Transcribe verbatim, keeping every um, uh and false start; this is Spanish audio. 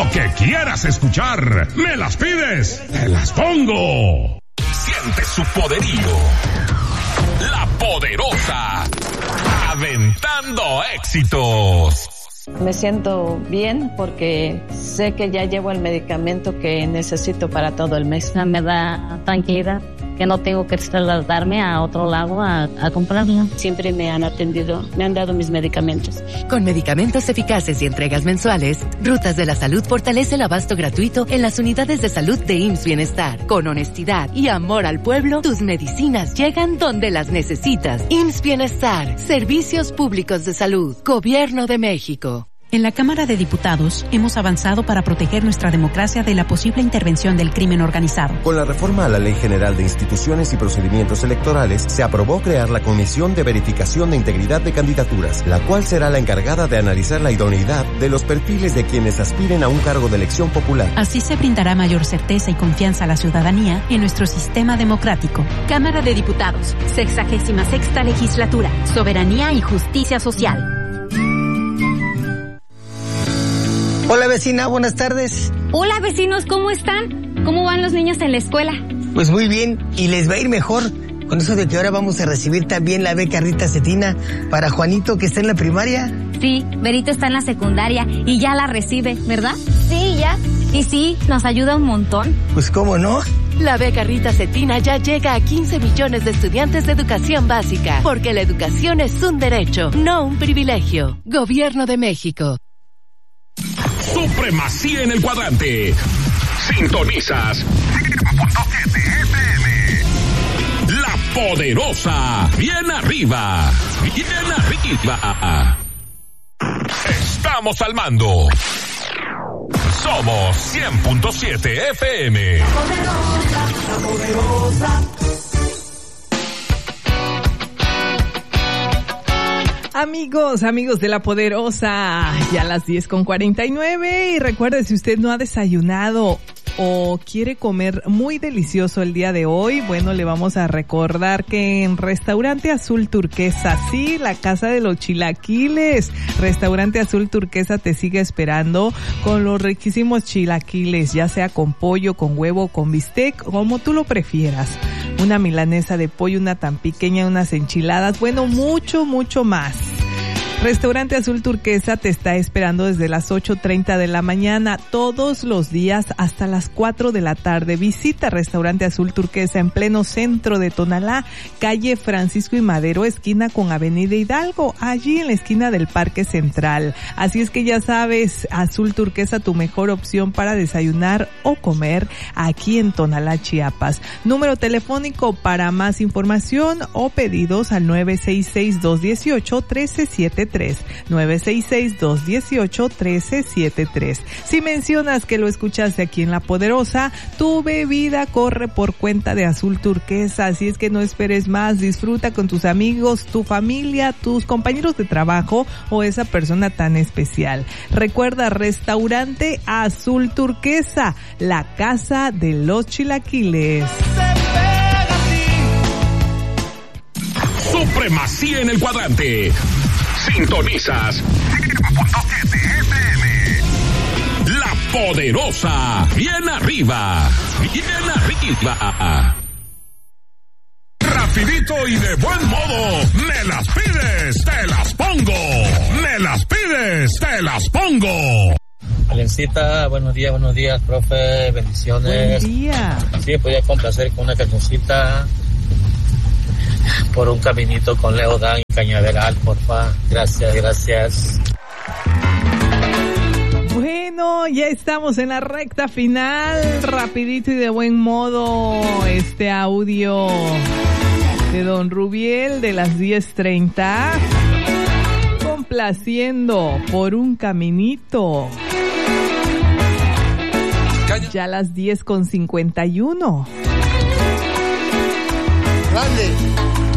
Lo que quieras escuchar, me las pides, te las pongo. Siente su poderío. La Poderosa, aventando éxitos. Me siento bien porque sé que ya llevo el medicamento que necesito para todo el mes. Me da tranquilidad que no tengo que trasladarme a otro lado a, a comprarlo. Siempre me han atendido, me han dado mis medicamentos. Con medicamentos eficaces y entregas mensuales, Rutas de la Salud fortalece el abasto gratuito en las unidades de salud de I M S S Bienestar. Con honestidad y amor al pueblo, tus medicinas llegan donde las necesitas. I M S S Bienestar, Servicios Públicos de Salud, Gobierno de México. En la Cámara de Diputados hemos avanzado para proteger nuestra democracia de la posible intervención del crimen organizado. Con la reforma a la Ley General de Instituciones y Procedimientos Electorales, se aprobó crear la Comisión de Verificación de Integridad de Candidaturas, la cual será la encargada de analizar la idoneidad de los perfiles de quienes aspiren a un cargo de elección popular. Así se brindará mayor certeza y confianza a la ciudadanía en nuestro sistema democrático. Cámara de Diputados, sexagésima sexta legislatura, Soberanía y Justicia Social. Hola vecina, buenas tardes. Hola vecinos, ¿cómo están? ¿Cómo van los niños en la escuela? Pues muy bien, y les va a ir mejor con eso de que ahora vamos a recibir también la beca Rita Cetina para Juanito, que está en la primaria. Sí, Berito está en la secundaria y ya la recibe, ¿verdad? Sí, ya. Y sí, nos ayuda un montón. Pues cómo no. La beca Rita Cetina ya llega a quince millones de estudiantes de educación básica, porque la educación es un derecho, no un privilegio. Gobierno de México. Supremacía en el cuadrante. Sintonizas ciento siete F M. La Poderosa. Bien arriba. Bien arriba. Estamos al mando. Somos cien punto siete F M. Poderosa, la Poderosa. Amigos, amigos de La Poderosa, ya a las diez con cuarenta y nueve, y recuerde, si usted no ha desayunado o quiere comer muy delicioso el día de hoy, bueno, le vamos a recordar que en Restaurante Azul Turquesa, sí, la casa de los chilaquiles, Restaurante Azul Turquesa te sigue esperando con los riquísimos chilaquiles, ya sea con pollo, con huevo, con bistec, como tú lo prefieras. Una milanesa de pollo, una tan pequeña, unas enchiladas, bueno, mucho, mucho más. Restaurante Azul Turquesa te está esperando desde las ocho treinta de la mañana, todos los días hasta las cuatro de la tarde. Visita Restaurante Azul Turquesa en pleno centro de Tonalá, calle Francisco y Madero, esquina con Avenida Hidalgo, allí en la esquina del Parque Central. Así es que ya sabes, Azul Turquesa, tu mejor opción para desayunar o comer aquí en Tonalá, Chiapas. Número telefónico para más información o pedidos al nueve seis seis, dos uno ocho, uno tres siete tres. nueve seis seis, dos uno ocho, uno tres siete tres. Si mencionas que lo escuchaste aquí en La Poderosa, tu bebida corre por cuenta de Azul Turquesa, así es que no esperes más, disfruta con tus amigos, tu familia, tus compañeros de trabajo o esa persona tan especial. Recuerda, Restaurante Azul Turquesa, la casa de los chilaquiles. Supremacía en el cuadrante. Sintonizas ciento siete F M. La Poderosa. Bien arriba. Bien arriba. Rapidito y de buen modo. Me las pides, te las pongo. Me las pides, te las pongo. Alencita, buenos días, buenos días, profe, bendiciones. Buen día. Sí, podía complacer con una cancioncita. Por un caminito con Leo Dan y Cañaveral, porfa. Gracias, gracias. Bueno, ya estamos en la recta final. Rapidito y de buen modo, este audio de Don Rubiel de las diez treinta. Complaciendo por un caminito. Ya a las diez con cincuenta y uno. Grande.